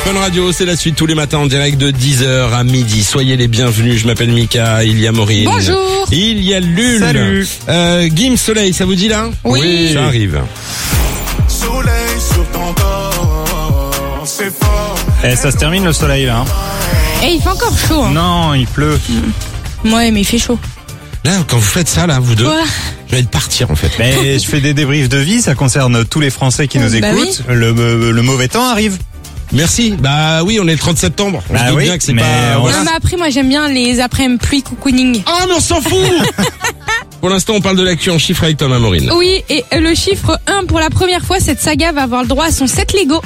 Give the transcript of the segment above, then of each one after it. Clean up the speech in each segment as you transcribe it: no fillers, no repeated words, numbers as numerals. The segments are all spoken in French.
Fun Radio, c'est la suite tous les matins en direct de 10h à midi. Soyez les bienvenus, je m'appelle Mika, il y a Maureen. Bonjour. Il y a Lune. Salut. Gims Soleil, ça vous dit là? Oui. Ça arrive. Soleil sur ton corps, c'est fort. Eh, ça se termine le soleil là. Et il fait encore chaud. Hein. Non, il pleut. Ouais, mais il fait chaud. Là, quand vous faites ça, là, vous deux, Ouais. je vais partir en fait. Mais je fais des débriefs de vie, ça concerne tous les Français qui nous Bah écoutent. Le mauvais temps arrive. Merci. Bah oui, on est le 30 septembre. On Bah se doute oui, bien que c'est mais pas... voilà. Non, mais après, moi, j'aime bien les après-midi pluie cocooning. Ah, mais on s'en fout. Pour l'instant, on parle de l'actu en chiffres avec Thomas Maureen. Oui, et le chiffre 1, pour la première fois, cette saga va avoir le droit à son 7 Lego.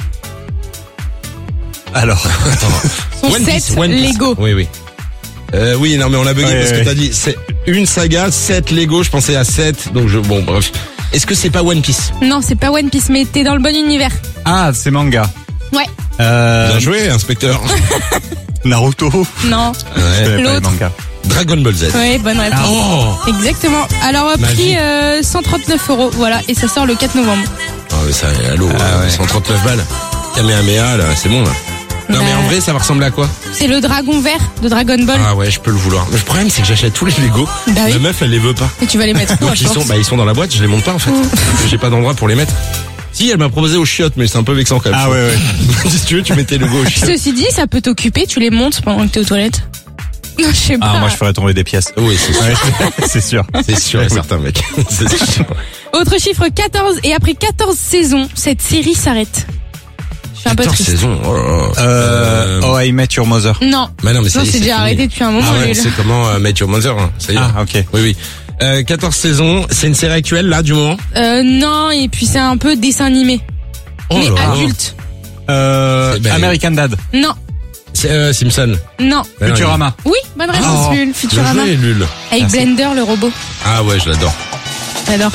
Alors, Son One 7 Piece, One Piece. Lego. Oui, oui. Oui, non, mais on a bugué Ouais, parce que ouais. t'as dit, c'est une saga, 7 Lego, je pensais à 7, donc bon, bref. Est-ce que c'est pas One Piece? Non, c'est pas One Piece, mais t'es dans le bon univers. c'est manga. Ouais. Bien joué, inspecteur. Naruto. Non. Ouais. Je connais pas les L'autre. mangas. Dragon Ball Z. Ouais, bonne réponse. Oh. Exactement. Alors, prix Magie. 139 €. Voilà, et ça sort le 4 novembre. Ah, mais ça, allô, Ah ouais. 139 balles. Kamehameha, là, c'est bon, là. Non, mais en vrai, ça va ressembler à quoi? C'est le dragon vert de Dragon Ball. Ah ouais, je peux le vouloir. Le problème, c'est que j'achète tous les Lego. Bah oui. La meuf, elle les veut pas. Et tu vas les mettre où, à Donc ils force sont, ils sont dans la boîte, je les monte pas, en fait. Parce que j'ai pas d'endroit pour les mettre. Si, elle m'a proposé aux chiottes, mais c'est un peu vexant quand même. Ah ouais. Si tu veux, tu mets tes Lego aux chiottes. Ceci dit, ça peut t'occuper, tu les montes pendant que t'es aux toilettes. Non, je sais pas. Ah, moi je ferais tomber des pièces. Oui, c'est sûr. Ouais, c'est sûr. C'est sûr et certain, mec. C'est sûr. Autre chiffre 14, et après 14 saisons, cette série s'arrête. Je suis un peu 14 triste. saisons. Oh là là. Oh, I Met Your Mother. Non. Mais non, mais ça Non, y est, c'est déjà fini. arrêté depuis un moment, Ah ouais, nul. c'est comment Met Your Mother, hein. Ça y est. Ah, ok. Oui, oui. 14 saisons, c'est une série actuelle, là, du moment? Non, et puis c'est un peu dessin animé. Oh mais là là. adulte. C'est belle. American Dad. Non, C'est Simpson. non. Mais non, Futurama. Oui, bonne réponse, Oh, Lul, Bien Futurama. joué, Lul. Avec Merci. Blender, le robot. Ah ouais, je l'adore. J'adore.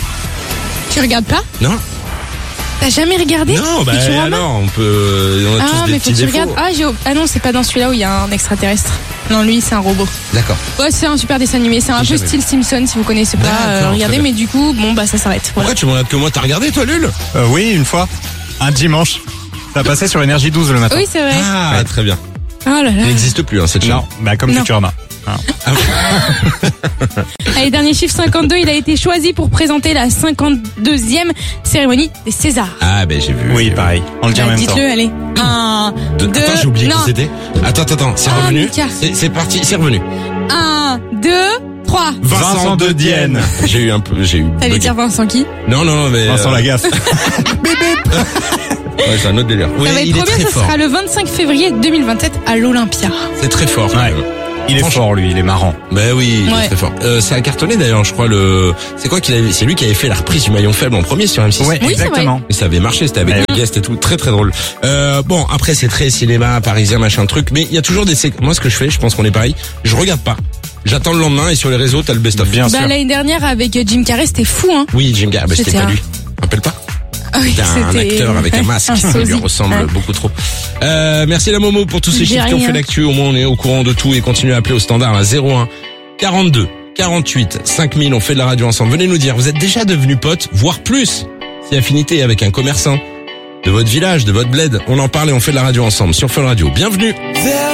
Tu regardes pas? Non? T'as jamais regardé Non, bah Futurama? alors, on a Ah, tous des mais faut petits que tu défauts. regardes. Ah non, c'est pas dans celui-là où il y a un extraterrestre. Non, lui, c'est un robot. D'accord. Ouais, c'est un super dessin animé. C'est un peu Jamais style Simpson, si vous connaissez pas. D'accord, Regardez, très bien. mais du coup, bon, bah, ça s'arrête. Voilà. Pourquoi tu me regardes que moi? T'as regardé, toi, Lul? Oui, une fois. Un dimanche. Ça passait sur Énergie 12 le matin. Oui, c'est vrai. Ah, Ouais. très bien. Oh là là. Il n'existe plus, hein, cette chaîne. Non, bah comme Non. Futurama. Allez, dernier chiffre 52. Il a été choisi pour présenter la 52e cérémonie des Césars. Ah, ben, j'ai vu. Oui, pareil. On le dit en Bah, même temps. dites-le, allez. 1, 2, Attends, j'ai oublié qui non. c'était. Attends, c'est Ah, revenu. Mika. C'est parti, c'est revenu. 1, 2, 3. Vincent de Dienne. J'ai eu T'allais bugué. dire Vincent qui? Non, mais. Vincent Lagaffe. Ouais, c'est un autre délire. Oui, Ça va être il est trop bien, très ça fort. sera le 25 février 2027 à l'Olympia. C'est très fort. quand Ouais. même. Il est Franchement. fort, lui, il est marrant. Ben oui, il est Ouais. très fort. Ça a cartonné d'ailleurs, je crois c'est quoi c'est lui qui avait fait la reprise du maillon faible en premier sur M6. Ouais, Oui, c'est exactement. Et ça avait marché, c'était avec Ouais. des guests et tout, très très drôle. Bon, après c'est très cinéma, parisien, machin truc, mais il y a toujours moi ce que je fais, je pense qu'on est pareil, je regarde pas. J'attends le lendemain et sur les réseaux, t'as le best-of. Bien sûr. Bah, l'année dernière avec Jim Carrey, c'était fou, hein. Oui, Jim Carrey, c'était C'était pas un- lui. Tu te rappelles pas? Ah oui, C'était un acteur avec un masque qui lui sosie. ressemble Ouais. beaucoup trop. Merci la Momo pour tous ces J'ai chiffres qui ont rien. fait l'actu. Au moins on est au courant de tout et continuez à appeler au standard à 01 42 48 5000. On fait de la radio ensemble. Venez nous dire, vous êtes déjà devenus potes, voire plus, si affinité avec un commerçant de votre village, de votre bled. On en parle et on fait de la radio ensemble sur Fun Radio. Bienvenue.